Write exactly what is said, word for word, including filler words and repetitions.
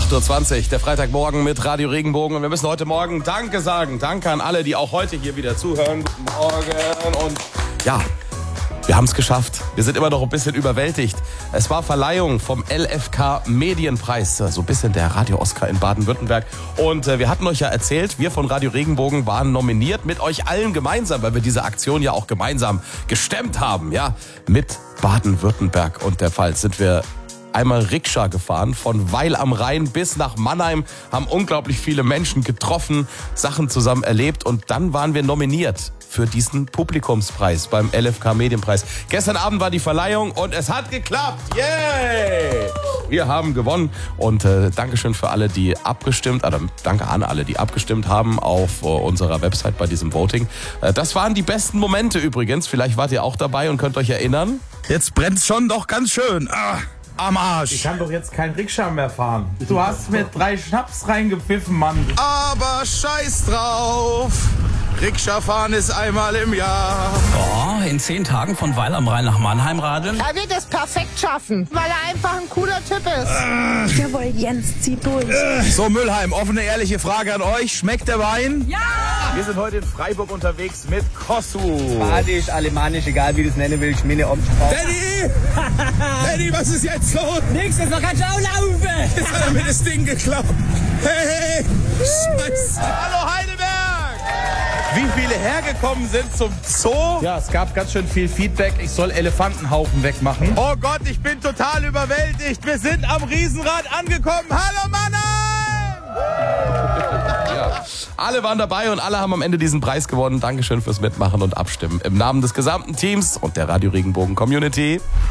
acht Uhr zwanzig, der Freitagmorgen mit Radio Regenbogen. Und wir müssen heute Morgen Danke sagen. Danke an alle, die auch heute hier wieder zuhören. Guten Morgen. Und ja, wir haben es geschafft. Wir sind immer noch ein bisschen überwältigt. Es war Verleihung vom L F K Medienpreis, so ein bisschen der Radio-Oscar in Baden-Württemberg. Und äh, wir hatten euch ja erzählt, wir von Radio Regenbogen waren nominiert mit euch allen gemeinsam, weil wir diese Aktion ja auch gemeinsam gestemmt haben. Ja, mit Baden-Württemberg und der Pfalz sind wir einmal Rikscha gefahren, von Weil am Rhein bis nach Mannheim, haben unglaublich viele Menschen getroffen, Sachen zusammen erlebt und dann waren wir nominiert für diesen Publikumspreis beim L F K Medienpreis. Gestern Abend war die Verleihung und es hat geklappt. Yay! Wir haben gewonnen und äh, Dankeschön für alle, die abgestimmt, oder danke an alle, die abgestimmt haben auf äh, unserer Website bei diesem Voting. Äh, das waren die besten Momente übrigens. Vielleicht wart ihr auch dabei und könnt euch erinnern. Jetzt brennt's schon doch ganz schön. Ah. Am Arsch. Ich kann doch jetzt kein Rikscha mehr fahren. Du hast mir drei Schnaps reingepfiffen, Mann. Aber scheiß drauf. Rikscha fahren ist einmal im Jahr. Oh, in zehn Tagen von Weil am Rhein nach Mannheim radeln. Er wird es perfekt schaffen, weil er einfach ein cooler Typ ist. Äh. Jawohl, Jens, zieh durch. Äh. So, Müllheim, offene, ehrliche Frage an euch. Schmeckt der Wein? Ja! Wir sind heute in Freiburg unterwegs mit Kossu. Badisch, alemannisch, egal wie du es nennen willst. Meine Omsch. Danny! Danny, was ist jetzt los? Nix, jetzt noch kannst du auch laufen. Jetzt hat er mir das Ding geklaut. Hey, hey, Scheiße. Hallo Heidelberg! Wie viele hergekommen sind zum Zoo? Ja, es gab ganz schön viel Feedback. Ich soll Elefantenhaufen wegmachen. Oh Gott, ich bin total überwältigt. Wir sind am Riesenrad angekommen. Hallo Mannheim! Ja. Alle waren dabei und alle haben am Ende diesen Preis gewonnen. Dankeschön fürs Mitmachen und Abstimmen. Im Namen des gesamten Teams und der Radio Regenbogen Community.